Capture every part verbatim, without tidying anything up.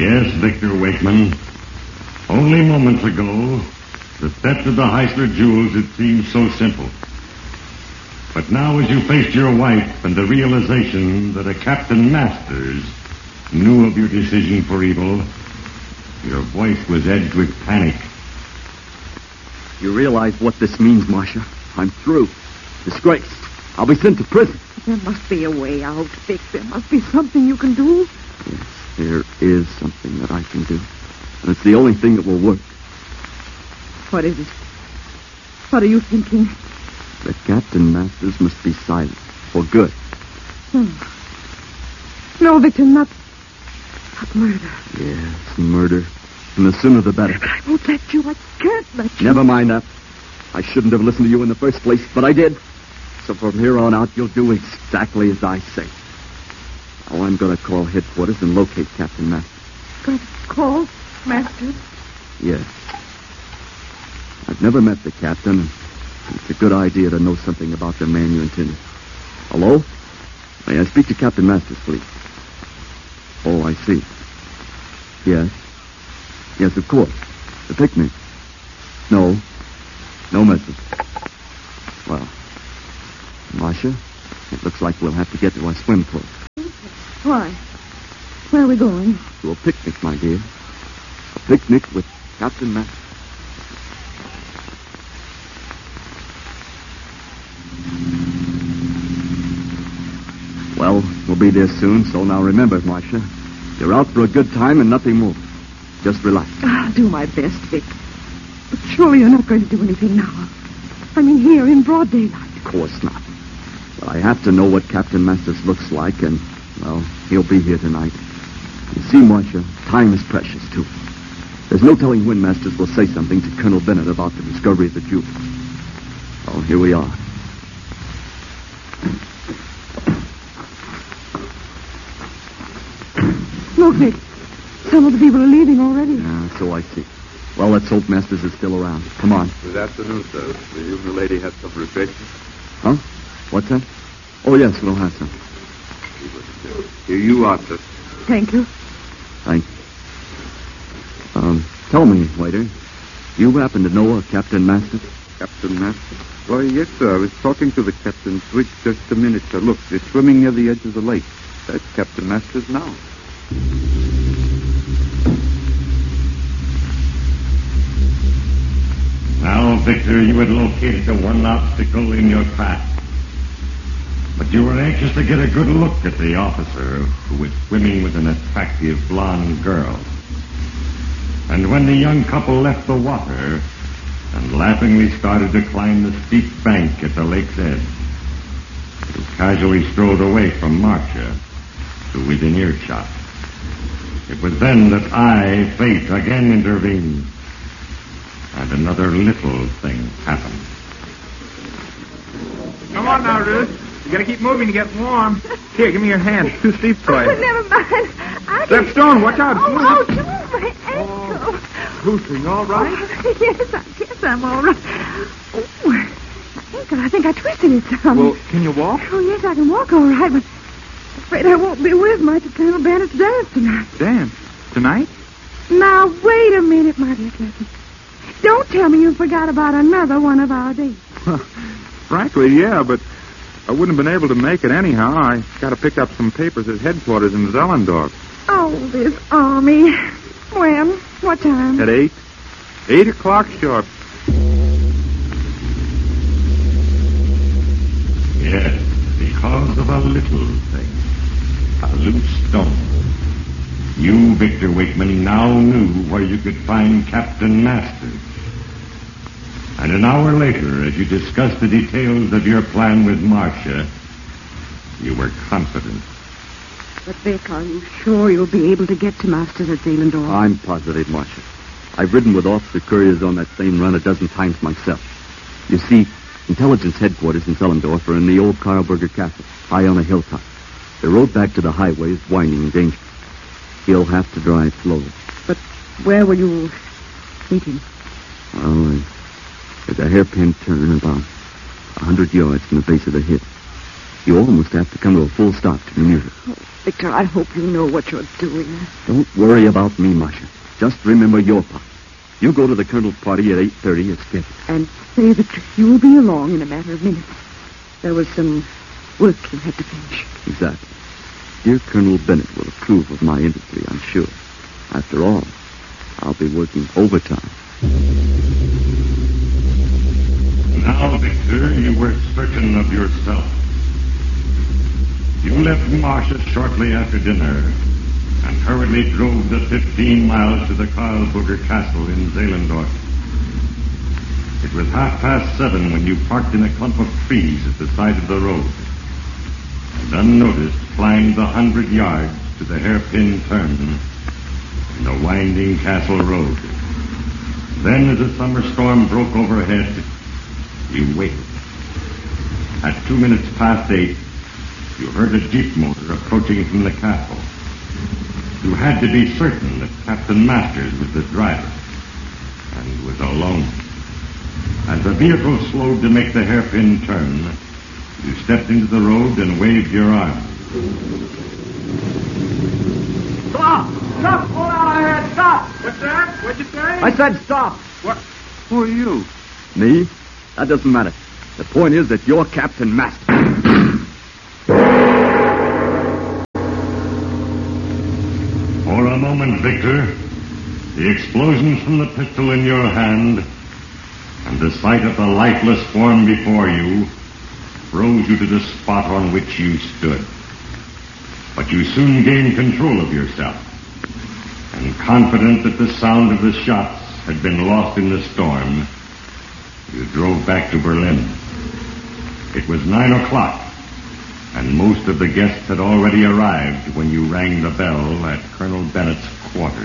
Yes, Victor Wakeman. Only moments ago, the theft of the Heisler jewels had seemed so simple. But now as you faced your wife and the realization that a Captain Masters knew of your decision for evil, your voice was edged with panic. You realize what this means, Marcia? I'm through. Disgraced. I'll be sent to prison. There must be a way out, Vic. There must be something you can do. Yes, there is something that I can do. And it's the only thing that will work. What is it? What are you thinking? That Captain Masters must be silent. For good. No. No, Victor, not... not murder. Yes, murder. And the sooner the better. But I won't let you. I can't let you. Never mind that. I shouldn't have listened to you in the first place, but I did. So from here on out, you'll do exactly as I say. Now I'm going to call headquarters and locate Captain Masters. Going to call Masters? Yes. I've never met the captain, and it's a good idea to know something about the man you intended. Hello? May I speak to Captain Masters, please? Oh, I see. Yes. Yes, of course. The picnic. No. No message. Well, Marcia, it looks like we'll have to get to our swim clothes. Why? Where are we going? To a picnic, my dear. A picnic with Captain Masters. Well, we'll be there soon, so now remember, Marcia, you're out for a good time and nothing more. Just relax. I'll do my best, Vic. But surely you're not going to do anything now. I mean, here in broad daylight. Of course not. But I have to know what Captain Masters looks like, and, well, he'll be here tonight. You see, Marcia, time is precious, too. There's no telling when Masters will say something to Colonel Bennett about the discovery of the jewels. Oh, here we are. Look, Vic. Some of the people are leaving already. Yeah, so I see. Well, let's hope Masters is still around. Come on. Good afternoon, sir. Will you and the lady have some refreshments? Huh? What's that? Oh, yes, we'll have some. Here you are, sir. Thank you. Thank you. Um, tell me, waiter, you happen to know a Captain Masters? Captain Masters? Why, yes, sir. I was talking to the captain's switch just a minute, sir. Look, they're swimming near the edge of the lake. That's Captain Masters now. Now, Victor, you had located the one obstacle in your path. But you were anxious to get a good look at the officer who was swimming with an attractive blonde girl. And when the young couple left the water and laughingly started to climb the steep bank at the lake's edge, you casually strolled away from Marcia to within earshot. It was then that I, fate, again intervened. And another little thing happened. Come on now, Ruth. You gotta keep moving to get warm. Here, give me your hand. It's too steep for you. Oh, never mind. I Step can... Stone, watch out. Oh, oh, George, my ankle. Ruth, are you all right? Oh, yes, I guess I'm all right. Oh, my ankle, I think I twisted it some. Well, can you walk? Oh, yes, I can walk all right, but I'm afraid I won't be with much at Colonel Bennett's dance tonight. Dance? Tonight? Now, wait a minute, my dear cousin. Don't tell me you forgot about another one of our dates. Frankly, yeah, but I wouldn't have been able to make it anyhow. I got to pick up some papers at headquarters in Zellendorf. Oh, this army. When? What time? At eight. Eight o'clock sharp. Yes, because of a little thing. A loose stone. You, Victor Wakeman, now knew where you could find Captain Masters. And an hour later, as you discussed the details of your plan with Marcia, you were confident. But, Vic, are you sure you'll be able to get to Masters at Zehlendorf? I'm positive, Marcia. I've ridden with officer couriers on that same run a dozen times myself. You see, intelligence headquarters in Zehlendorf are in the old Karlberger Castle, high on a hilltop. The road back to the highway is winding and dangerous. He'll have to drive slowly. But where will you meet him? Well, uh, there's a hairpin turn about a hundred yards from the base of the hill. You almost have to come to a full stop to the music. Oh, Victor, I hope you know what you're doing. Don't worry about me, Marcia. Just remember your part. You go to the colonel's party at eight thirty as scheduled. And say that you will be along in a matter of minutes. There was some work you had to finish. Exactly. Dear Colonel Bennett will approve of my industry, I'm sure. After all, I'll be working overtime. Now, Victor, you were certain of yourself. You left Marcia shortly after dinner and hurriedly drove the fifteen miles to the Karlsburger Castle in Zehlendorf. It was half past seven when you parked in a clump of trees at the side of the road and unnoticed climbed the hundred yards to the hairpin turn in the winding castle road. Then, as a summer storm broke overhead, you waited. At two minutes past eight, you heard a jeep motor approaching from the castle. You had to be certain that Captain Masters was the driver and was alone. As the vehicle slowed to make the hairpin turn, you stepped into the road and waved your arm. Stop! Stop! Pull out ahead! Stop! What's that? What'd you say? I said stop! What? Who are you? Me? That doesn't matter. The point is that you're Captain Masters. For a moment, Victor, the explosions from the pistol in your hand and the sight of the lifeless form before you froze you to the spot on which you stood. But you soon gained control of yourself, and confident that the sound of the shots had been lost in the storm, you drove back to Berlin. It was nine o'clock, and most of the guests had already arrived when you rang the bell at Colonel Bennett's quarters.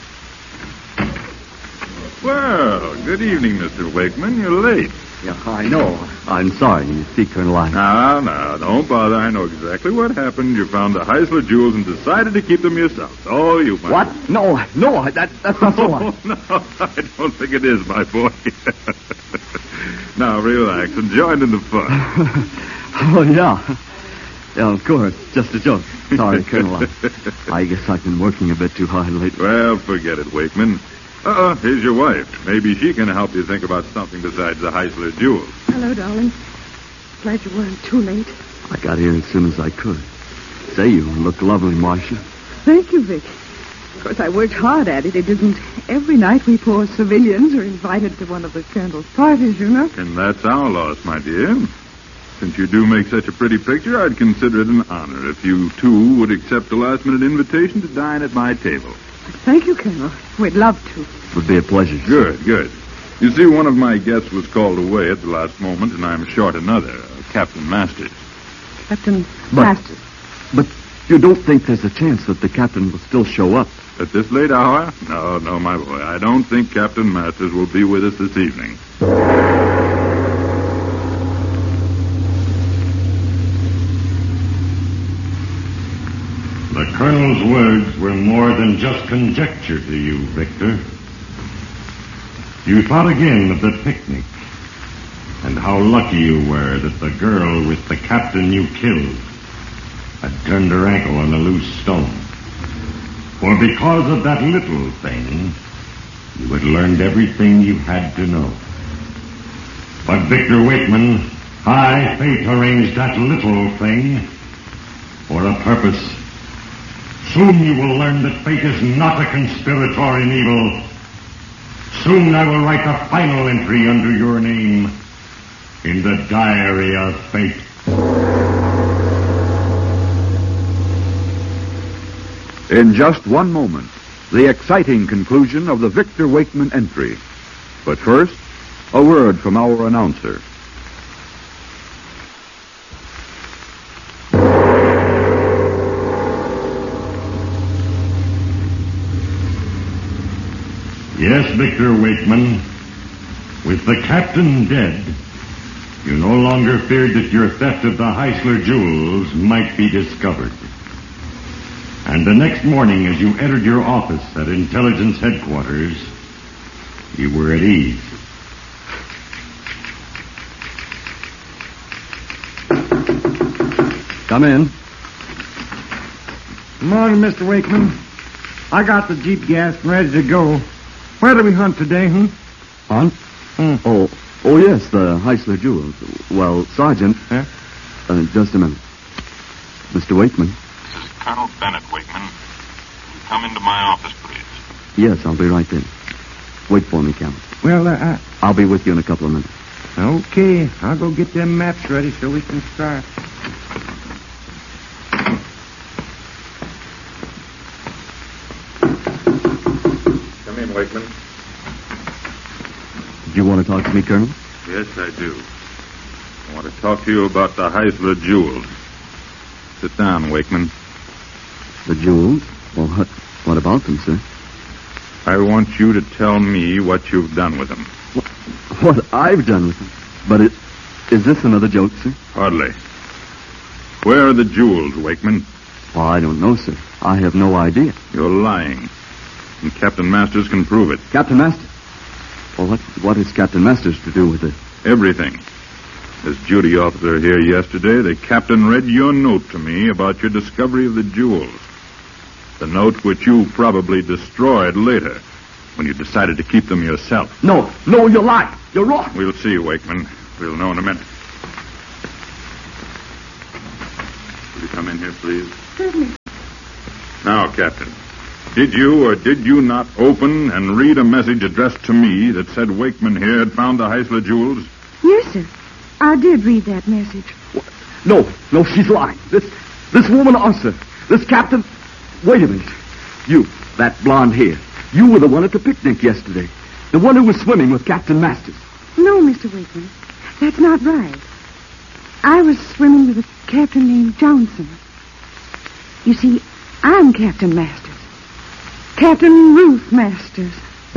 Well, good evening, Mister Wakeman. You're late. Yeah, I know. I'm sorry. You see, Colonel, I... No, no, don't bother. I know exactly what happened. You found the Heisler jewels and decided to keep them yourself. Oh, you... My What? No, no, that, that's not so. Oh, no, I don't think it is, my boy. Now, relax and join in the fun. Oh, yeah. Yeah, of course. Just a joke. Sorry, Colonel. I, I guess I've been working a bit too hard lately. Well, forget it, Wakeman. Uh-uh, here's your wife. Maybe she can help you think about something besides the Heisler jewels. Hello, darling. Glad you weren't too late. I got here as soon as I could. Say, you look lovely, Marcia. Thank you, Vic. Of course, I worked hard at it. It isn't every night we poor civilians are invited to one of the Colonel's parties, you know. And that's our loss, my dear. Since you do make such a pretty picture, I'd consider it an honor if you, too, would accept a last-minute invitation to dine at my table. Thank you, Colonel. We'd love to. It would be a pleasure. Good, good. You see, one of my guests was called away at the last moment, and I'm short another, uh, Captain Masters. Captain But- Masters. But you don't think there's a chance that the captain will still show up? At this late hour? No, no, my boy. I don't think Captain Masters will be with us this evening. The Colonel's words were more than just conjecture to you, Victor. You thought again of the picnic and how lucky you were that the girl with the captain you killed had turned her ankle on a loose stone. For because of that little thing, you had learned everything you had to know. But Victor Wakeman, high fate arranged that little thing for a purpose. Soon you will learn that fate is not a conspirator in evil. Soon I will write the final entry under your name in the diary of fate. In just one moment, the exciting conclusion of the Victor Wakeman entry. But first, a word from our announcer. Yes, Victor Wakeman, with the captain dead, you no longer feared that your theft of the Heisler jewels might be discovered. And the next morning, as you entered your office at intelligence headquarters, you were at ease. Come in. Morning, Mister Wakeman. I got the Jeep gas and ready to go. Where do we hunt today, hmm? Hunt? Hmm. Oh, oh yes, the Heisler Jewels. Well, Sergeant. Huh? Uh, just a minute. Mister Wakeman. This is Colonel Bennett, Wakeman. Come into my office, please. Yes, I'll be right there. Wait for me, Captain. Well, uh, I... I'll be with you in a couple of minutes. Okay, I'll go get them maps ready so we can start. Come in, Wakeman. Do you want to talk to me, Colonel? Yes, I do. I want to talk to you about the Heisler Jewels. Sit down, Wakeman. The jewels? Well, what, what about them, sir? I want you to tell me what you've done with them. What, what I've done with them? But it, is this another joke, sir? Hardly. Where are the jewels, Wakeman? Well, I don't know, sir. I have no idea. You're lying. And Captain Masters can prove it. Captain Masters? Well, what, what is Captain Masters to do with it? Everything. As duty officer here yesterday, the captain read your note to me about your discovery of the jewels. The note which you probably destroyed later when you decided to keep them yourself. No, no, you're lying. You're wrong. We'll see, Wakeman. We'll know in a minute. Will you come in here, please? Certainly. Now, Captain, did you or did you not open and read a message addressed to me that said Wakeman here had found the Heisler jewels? Yes, sir. I did read that message. No, no, she's lying. This, this woman, Arthur, this captain... Wait a minute. You, that blonde hair. You were the one at the picnic yesterday. The one who was swimming with Captain Masters. No, Mister Wakeman. That's not right. I was swimming with a captain named Johnson. You see, I'm Captain Masters. Captain Ruth Masters.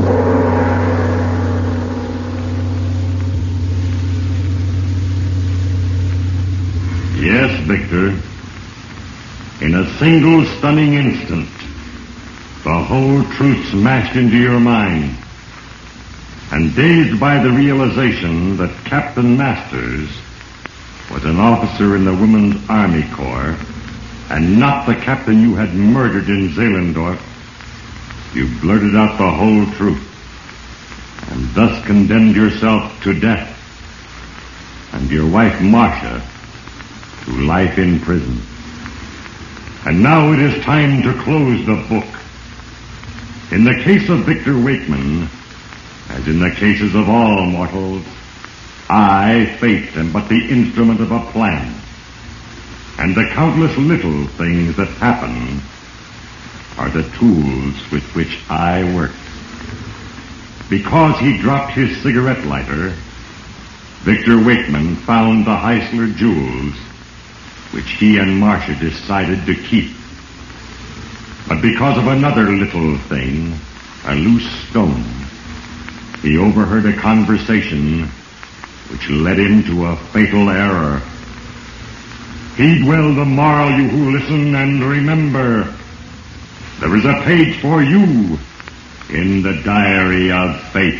Yes, Victor. In a single stunning instant, the whole truth smashed into your mind. And dazed by the realization that Captain Masters was an officer in the Women's Army Corps and not the captain you had murdered in Zehlendorf, you blurted out the whole truth and thus condemned yourself to death and your wife Marcia to life in prison. And now it is time to close the book. In the case of Victor Wakeman, as in the cases of all mortals, I, fate, am but the instrument of a plan. And the countless little things that happen are the tools with which I work. Because he dropped his cigarette lighter, Victor Wakeman found the Heisler jewels, which he and Marcia decided to keep. But because of another little thing, a loose stone, he overheard a conversation which led him to a fatal error. Heed well the moral, you who listen, and remember, there is a page for you in the diary of fate.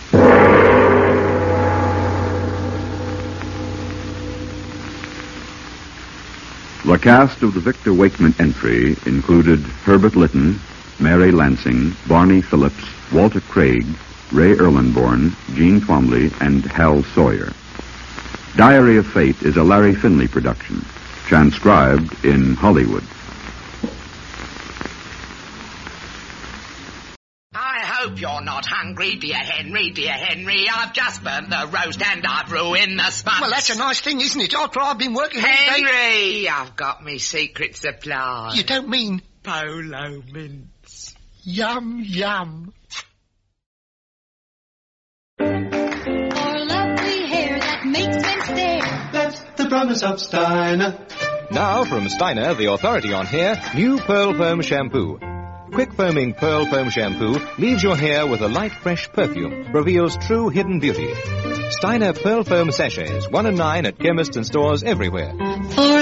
The cast of the Victor Wakeman entry included Herbert Lytton, Mary Lansing, Barney Phillips, Walter Craig, Ray Erlenborn, Gene Twombly, and Hal Sawyer. Diary of Fate is a Larry Finley production, transcribed in Hollywood. I hope you're not hungry, dear Henry, dear Henry. I've just burnt the roast and I've ruined the sponge. Well, that's a nice thing, isn't it? After I've been working all day... Henry, I've got me secret supply. You don't mean... Polo mints. Yum, yum. Or lovely hair that makes men stare. That's the promise of Steiner. Now from Steiner, the authority on hair, new Pearl Foam Shampoo. Quick foaming Pearl Foam Shampoo leaves your hair with a light, fresh perfume, reveals true hidden beauty. Steiner Pearl Foam Sachets, one and nine at chemists and stores everywhere. For